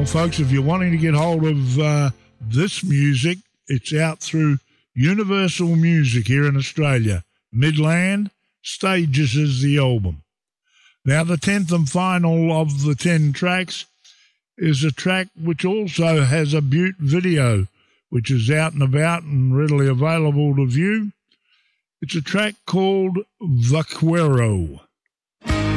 Well, folks, if you're wanting to get hold of this music, it's out through Universal Music here in Australia. Midland Stages is the album. Now, the 10th and final of the 10 tracks is a track which also has a Butte video, which is out and about and readily available to view. It's a track called Vaquero.